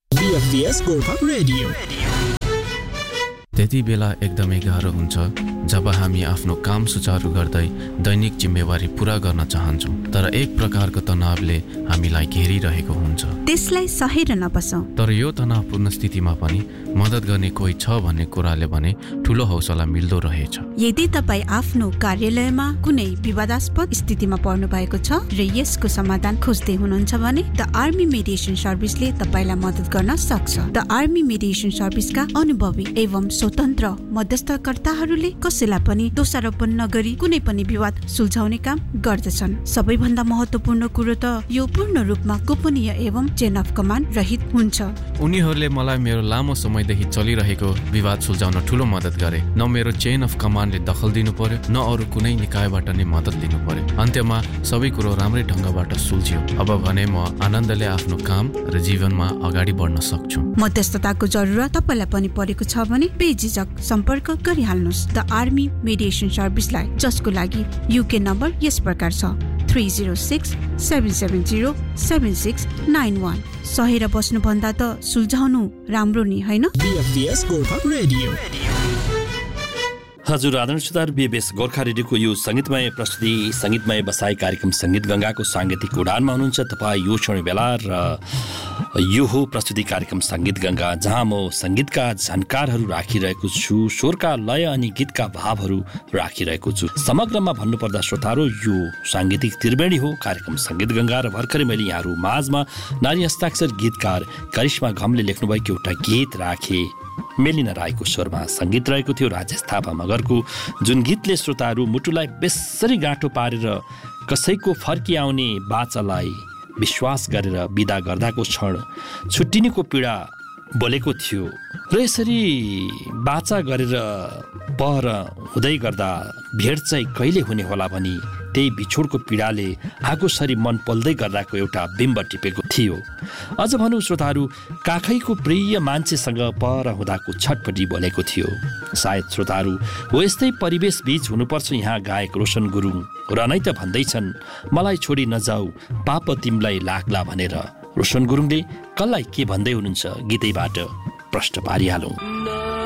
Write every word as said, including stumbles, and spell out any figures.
BFS golf radio. त्यति बेला एकदमै गाह्रो हुन्छ जब हामी आफ्नो काम सुचारू गर्दै दैनिक जिम्मेवारी पूरा गर्न चाहन्छौँ, तर एक प्रकारको तनावले हामीलाई घेरिरहेको हुन्छ। त्यसलाई सहेर नबसौँ। तर यो तनावपूर्ण स्थितिमा पनि मद्दत गर्ने कोही छ भन्ने कुराले भने ठूलो हौसला मिल्दो रहेछ। यदि तपाईँ आफ्नो कार्यालयमा कुनै विवादास्पद स्थितिमा पर्नु भएको छ र यसको समाधान खोज्दै हुनुहुन्छ भने द आर्मी मेडिएसन सर्भिसले तपाईँलाई मद्दत गर्न सक्छ। द आर्मी मेडिएसन सर्भिसका अनुभवी एवं स्वतन्त्र मध्यस्थकर्ताहरूले कसैलाई पनि दोषारोपण नगरी कुनै पनि विवाद सुल्झाउने काम गर्दछन्। सबैभन्दा महत्त्वपूर्ण कुरो त यो पूर्ण रूपमा गोपनीय एवं चेन अफ कमान्ड रहित हुन्छ। उनीहरूले मलाई मेरो लामो समयदेखि चलिरहेको विवाद सुल्झाउन ठूलो मद्दत गरे। न मेरो चेन अफ कमान्डले दखल दिनु पर्यो, न अरू कुनै निकायबाट नै मद्दत लिनु पर्यो। अन्त्यमा सबै कुरो राम्रै ढङ्गबाट सुल्झियो। अब भने म आनन्दले आफ्नो काम र जीवनमा अगाडि बढ्न सक्छु। मध्यस्थताको जरुरत तपाईलाई पनि परेको छ भने बेझिझक सम्पर्क गरिहाल्नुहोस् द आर्मी मेडिएसन सर्भिसलाई, जसको लागि युके नम्बर यस प्रकार छ three zero six seven seven zero seven six nine one. सहेर बस्नुभन्दा त सुल्झाउनु राम्रो नि, होइन? BFS golf radio. हजुर आदरणीय श्रोताहरू, बीएफएस गोर्खा रेडियोको यो सङ्गीतमय प्रस्तुति सङ्गीतमय बसाई कार्यक्रम सङ्गीत गङ्गाको साङ्गीतिक उडानमा हुनुहुन्छ तपाईँ यो क्षण बेला, र यो हो प्रस्तुति कार्यक्रम सङ्गीत गङ्गा, जहाँ म सङ्गीतका झन्कारहरू राखिरहेको छु, स्वरका लय अनि गीतका भावहरू राखिरहेको छु। समग्रमा भन्नुपर्दा श्रोताहरू, यो साङ्गीतिक त्रिवेणी हो कार्यक्रम सङ्गीत गङ्गा, र भर्खरै मैले यहाँहरू माझमा नारी हस्ताक्षर गीतकार करिश्मा घमले लेख्नुभएको एउटा गीत राखे। मेलिना राईको स्वरमा सङ्गीत रहेको थियो राजेश थापा मगरको, जुन गीतले श्रोताहरू मुटुलाई बेसरी गाँठो पारेर कसैको फर्किआउने बाचालाई विश्वास गरेर बिदा गर्दाको क्षण छुट्टिनेको पीडा बोलेको थियो, र यसरी बाचा गरेर पर हुँदै गर्दा भेट चाहिँ कहिले हुने होला भनी त्यही बिछोडको पीडाले आगोसरी मन पल्दै गर्दाको एउटा बिम्ब टिपेको थियो। अझ भनौँ श्रोताहरू, काखैको प्रिय मान्छेसँग पर हुँदाको छटपटी बोलेको थियो। सायद श्रोताहरू हो यस्तै परिवेश बीच हुनुपर्छ यहाँ गायक रोशन गुरुङ, र नै त भन्दैछन् मलाई छोडी नजाऊ पाप तिमीलाई लाग्ला भनेर। रोशन गुरुङले कसलाई के भन्दै हुनुहुन्छ गीतैबाट प्रश्न पारिहालौँ।